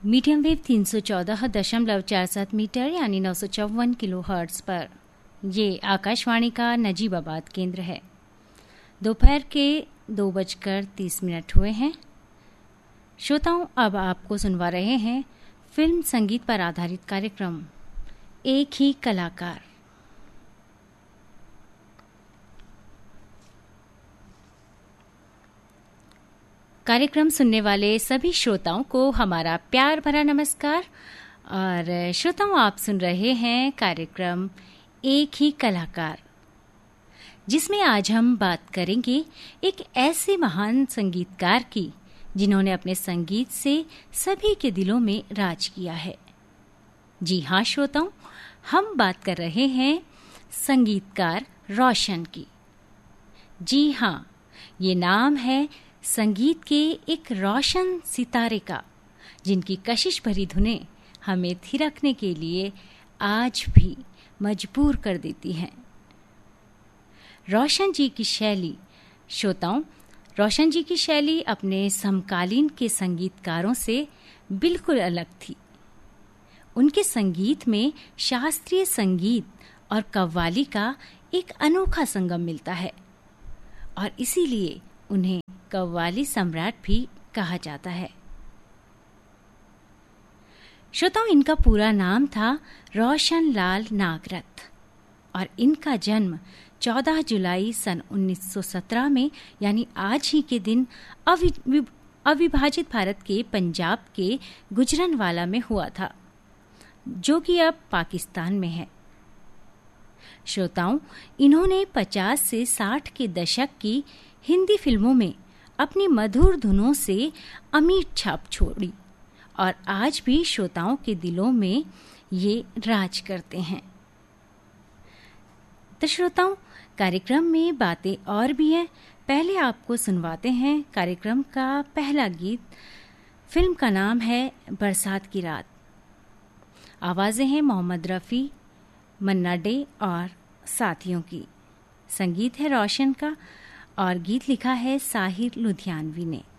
Medium wave 314.47 metre यानी 954 kilo hertz पर। ये आकाशवाणी का नजीबाबाद केंद्र है। दोपहर के 2:30 हुए हैं। श्रोताओं, अब आपको सुनवा रहे हैं फिल्म संगीत पर आधारित कार्यक्रम एक ही कलाकार। कार्यक्रम सुनने वाले सभी श्रोताओं को हमारा प्यार भरा नमस्कार। और श्रोताओं, आप सुन रहे हैं कार्यक्रम एक ही कलाकार, जिसमें आज हम बात करेंगे एक ऐसे महान संगीतकार की जिन्होंने अपने संगीत से सभी के दिलों में राज किया है। जी हाँ श्रोताओं, हम बात कर रहे हैं संगीतकार रोशन की। जी हाँ, ये नाम है संगीत के एक रोशन सितारे का, जिनकी कशिश भरी धुनें हमें थिरकने के लिए आज भी मजबूर कर देती हैं। रोशन जी की शैली, श्रोताओं, रोशन जी की शैली अपने समकालीन के संगीतकारों से बिल्कुल अलग थी। उनके संगीत में शास्त्रीय संगीत और कव्वाली का एक अनोखा संगम मिलता है और इसीलिए उन्हें कव्वाली सम्राट भी कहा जाता है। श्रोताओं, इनका पूरा नाम था रोशन लाल नागरथ और इनका जन्म 14 जुलाई सन 1917 में यानी आज ही के दिन अविभाजित भारत के पंजाब के गुजरनवाला में हुआ था, जो कि अब पाकिस्तान में है। श्रोताओं, इन्होंने 50 से 60 के दशक की हिंदी फिल्मों में अपनी मधुर धुनों से अमिट छाप छोड़ी और आज भी श्रोताओं के दिलों में ये राज करते हैं। तो श्रोताओं, कार्यक्रम में बातें और भी हैं। पहले आपको सुनवाते हैं कार्यक्रम का पहला गीत। फिल्म का नाम है बरसात की रात। आवाजें हैं मोहम्मद रफ़ी, मन्ना डे और साथियों की। संगीत है रोशन का और गीत लिखा है साहिर लुधियानवी ने।